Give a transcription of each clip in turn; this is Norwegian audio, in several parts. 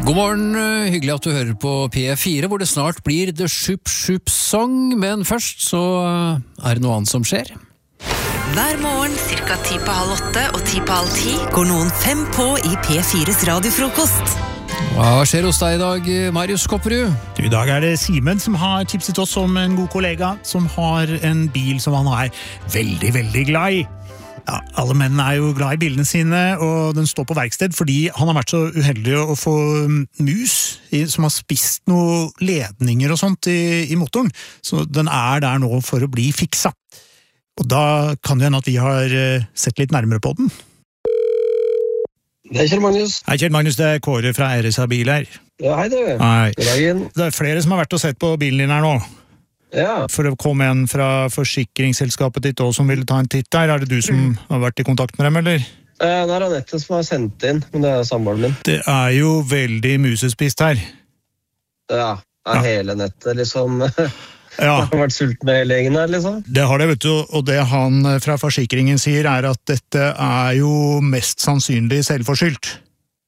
God morgen, hyggelig at du hører på P4, hvor det snart blir The Shup Shup Song, men først så det noe annet som skjer. Hver morgen, cirka 7:30 og 7:30, går noen 5 på i P4s radiofrokost. Hva skjer hos deg i dag, Marius Kopperud? I dag det Simen som har tipset oss om en god kollega som har en bil som han veldig, veldig glad i. Ja, alle menn jo glad i bilene sine, og den står på verksted fordi han har vært så uheldig å få mus som har spist noen ledninger og sånt i motoren, så den der nå for å bli fiksa. Og da kan det hende at vi har sett litt nærmere på den. Det Kjell Magnus. Hei Kjell Magnus, det Kåre fra RSA Bil her. Ja, hei du. Hei. God dagen. Det flere som har vært og sett på bilen din her nå. Ja. For å komme en fra forsikringsselskapet ditt også som ville ta en titt der. Det du som har vært i kontakt med dem, eller? Det Anette som har sendt inn, men det samboeren min. Det jo veldig musespist her. Ja, hele nettet liksom. Ja. Har vært sulten med hele gjengen her, liksom. Det har det, vet du, og det han fra forsikringen sier at dette jo mest sannsynlig selvforskyldt.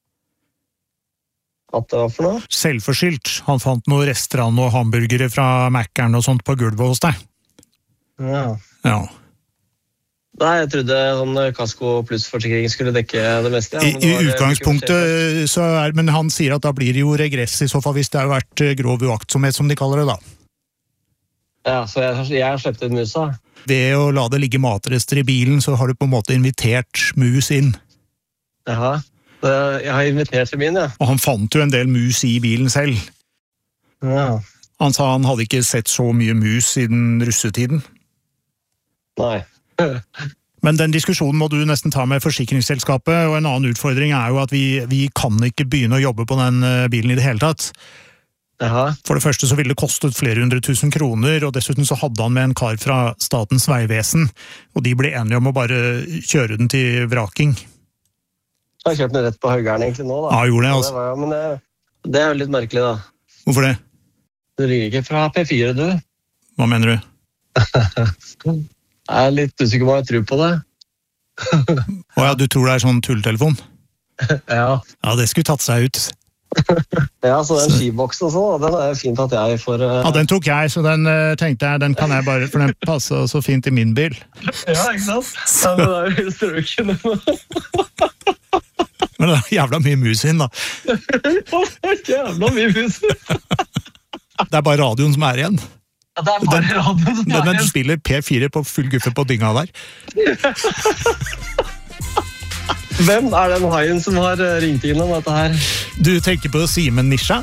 At det var for noe? Selvforskyldt. Han fant noen restaurant og hamburgere fra Mac'eren og sånt på gulvet hos deg. Ja. Ja. Nei, jeg trodde sånn Kasko pluss-forsikring skulle dekke det meste. Ja, I utgangspunktet så men han sier at da blir det jo regress i så fall hvis det har vært grov uaktsomhet, som de kaller det da. Ja, så jeg har slept ut musa. Ved å la det ligge matrester i bilen, så har du på en måte invitert mus inn. Jaha. Jeg har invitert til min, ja. Og han fant jo en del mus i bilen selv. Ja. Han sa han hadde ikke sett så mye mus siden russetiden. Nei. Men den diskusjonen må du nesten ta med forsikringsselskapet, og en annen utfordring jo at vi kan ikke begynne å jobbe på den bilen i det hele tatt. Jaha. For det første så ville det kostet flere 100 000 kroner, og dessuten så hadde han med en kar fra Statens Vegvesen, og de ble enige om å bare kjøre den til vraking. Jeg har kjørt den rett på høygeren egentlig nå, da. Ja, gjorde det, altså. Men det jo litt merkelig, da. Hvorfor det? Du ringer ikke fra P4, du. Hva mener du? Jeg litt usikker på hva jeg tror på det. Åja, du tror det sånn tulltelefon? Ja. Ja, det skulle tatt seg ut. Ja, så den skiboksen og sånn, den fint at jeg får... Ja, den tok jeg, så den tenkte jeg, den kan jeg bare, for den passer så fint i min bil. Ja, ikke sant? Ja, men det jo strøken. Men det jævla mye mus inn, da. Jævla mye mus. Det bare radioen som igjen. Ja, det bare radioen som Den spiller P4 på full guffe på dynga der. Hvem den haien som har ringt inn om dette her? Du tenker på Simen Nisha?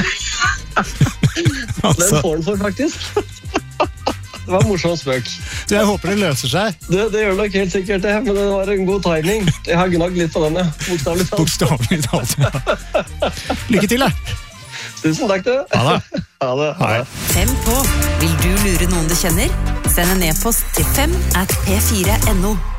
Den får den for, faktisk. Det var en morsom spøk. Jeg håper det løser seg. Det gjør nok helt sikkert det, men det var en god timing. Jeg har gnagd litt på den, ja. Bokstavlig talt. Bokstavlig talt, ja. Lykke til, da. Tusen takk, du. Ha det. Ha det. Hei. 5 på. Vil du lure noen du kjenner? Send en e-post til 5@p4.no.